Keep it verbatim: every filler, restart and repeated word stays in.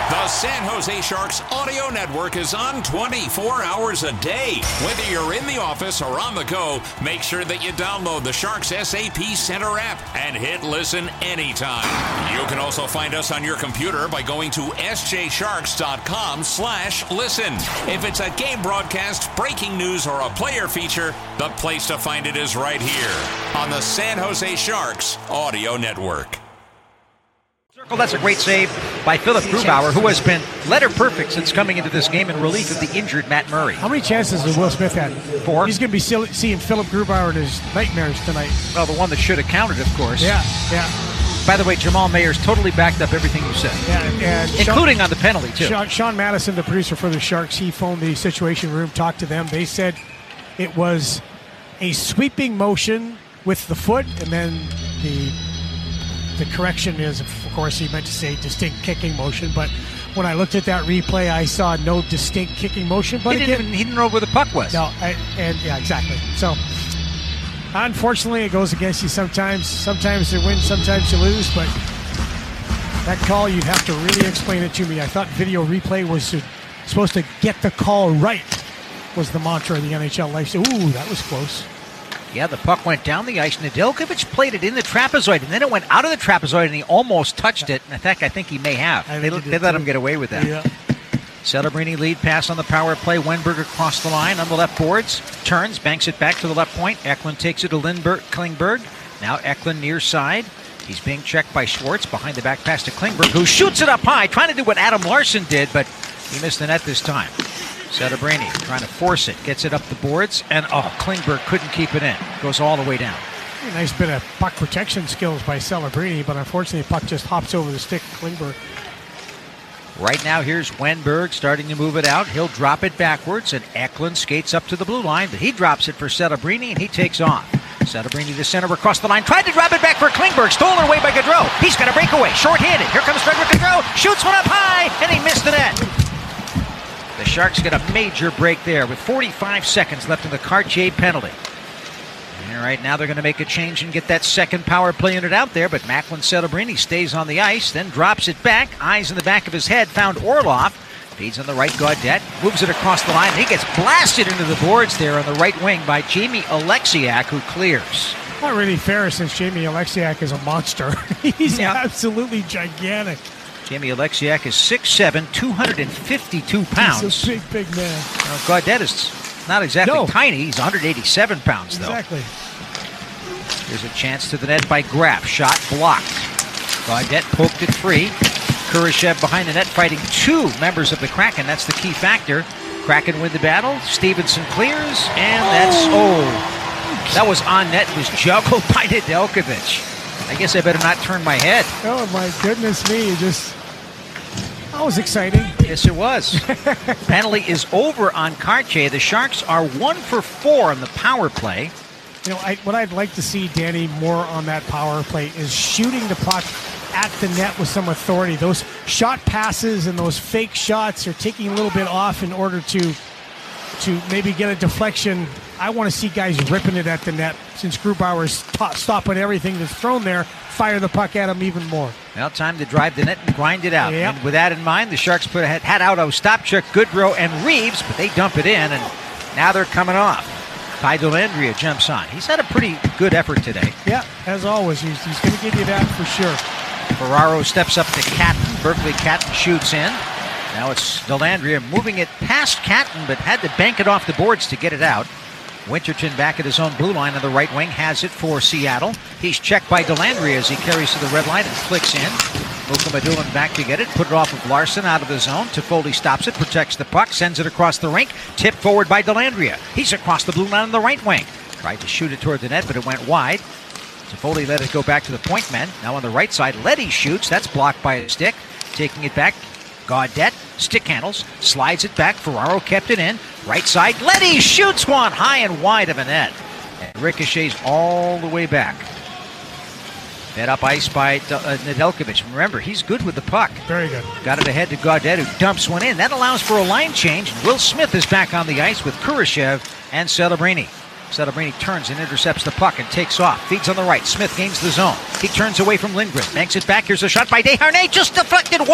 The San Jose Sharks audio network is on twenty-four hours a day. Whether you're in the office or on the go, make sure that you download the Sharks S A P Center app and hit listen anytime. You can also find us on your computer by going to s j sharks dot com slash listen. If it's a game broadcast, breaking news, or a player feature, the place to find it is right here on the San Jose Sharks audio network. That's a great save by Philip Grubauer, who has been letter perfect since coming into this game in relief of the injured Matt Murray. How many chances has Will Smith had? Four. He's going to be seeing Philip Grubauer in his nightmares tonight. Well, the one that should have counted, of course. Yeah, yeah. By the way, Jamal Mayers totally backed up everything you said. Yeah, and including Sean, on the penalty, too. Sean, Sean Madison, the producer for the Sharks, he phoned the Situation Room, talked to them. They said it was a sweeping motion with the foot, and then the... The correction is, of course, he meant to say distinct kicking motion, but when I looked at that replay, I saw no distinct kicking motion. But he, again, didn't, he didn't know where the puck was. No, I, and yeah, exactly. So, unfortunately, it goes against you sometimes. Sometimes you win, sometimes you lose, but that call, you'd have to really explain it to me. I thought video replay was supposed to get the call right, was the mantra of the N H L life. So, ooh, that was close. Yeah, the puck went down the ice. Nedeljkovic played it in the trapezoid, and then it went out of the trapezoid, and he almost touched it. In fact, I think he may have. They, they let him get away with that. Yeah. Celebrini lead pass on the power play. Wenberg across the line on the left boards. Turns, banks it back to the left point. Eklund takes it to Lindbergh, Klingberg. Now Eklund near side. He's being checked by Schwartz. Behind the back pass to Klingberg, who shoots it up high, trying to do what Adam Larson did, but he missed the net this time. Celebrini trying to force it, gets it up the boards, and oh, Klingberg couldn't keep it in. Goes all the way down. A nice bit of puck protection skills by Celebrini, but unfortunately the puck just hops over the stick of Klingberg. Right now here's Wenberg starting to move it out. He'll drop it backwards, and Eklund skates up to the blue line, but he drops it for Celebrini, and he takes off. Celebrini to center across the line, tried to drop it back for Klingberg, stolen away by Gaudreau. He's got a breakaway, short-handed. Here comes Frederick Gaudreau, shoots one up high, and he missed the net. The Sharks get a major break there with forty-five seconds left in the Cartier penalty. And right now they're going to make a change and get that second power play unit out there, but Macklin Celebrini stays on the ice, then drops it back, eyes in the back of his head, found Orlov, feeds on the right Gaudette, moves it across the line, and he gets blasted into the boards there on the right wing by Jamie Alexiak, who clears. Not really fair since Jamie Alexiak is a monster. He's yeah. absolutely gigantic. Jamie Alexiak is six seven, two hundred fifty-two pounds. He's a big, big man. Well, Gaudette is not exactly no. tiny. He's one hundred eighty-seven pounds, though. Exactly. There's a chance to the net by Graff. Shot blocked. Gaudette poked it free. Kurashev behind the net fighting two members of the Kraken. That's the key factor. Kraken win the battle. Stevenson clears. And that's, oh, that was on net. It was juggled by Nedeljkovic. I guess I better not turn my head. Oh, my goodness me. Just, that was exciting. Yes, it was. Penalty is over on Cartier. The Sharks are one for four on the power play. You know, I, what I'd like to see, Danny, more on that power play is shooting the puck at the net with some authority. Those shot passes and those fake shots are taking a little bit off in order to to maybe get a deflection. I want to see guys ripping it at the net. Since Grubauer's t- stopping everything that's thrown there, fire the puck at him even more. Well, time to drive the net and grind it out. Yep. And with that in mind, the Sharks put had, had out Ostapchuk, Goodrow, and Reeves, but they dump it in, and now they're coming off. Ty Dellandrea jumps on. He's had a pretty good effort today. Yeah, as always. He's, he's going to give you that for sure. Ferraro steps up to Catton. Berkeley Catton shoots in. Now it's Dellandrea moving it past Catton, but had to bank it off the boards to get it out. Winterton back at his own blue line on the right wing, has it for Seattle. He's checked by Dellandrea as he carries to the red line and flicks in. Mukhamadullin back to get it, put it off of Larson out of the zone. Toffoli stops it, protects the puck, sends it across the rink, tipped forward by Dellandrea. He's across the blue line on the right wing. Tried to shoot it toward the net, but it went wide. Toffoli let it go back to the point men. Now on the right side, Leddy shoots. That's blocked by a stick. Taking it back, Gaudette, stick handles, slides it back. Ferraro kept it in. Right side, Leddy shoots one high and wide of a net. And ricochets all the way back. Fed up ice by uh, Nedeljkovic. Remember, he's good with the puck. Very good. Got it ahead to Gaudette, who dumps one in. That allows for a line change. Will Smith is back on the ice with Kurashev and Celebrini. Celebrini turns and intercepts the puck and takes off. Feeds on the right. Smith gains the zone. He turns away from Lindgren. Banks it back. Here's a shot by Desharnais. Just deflected.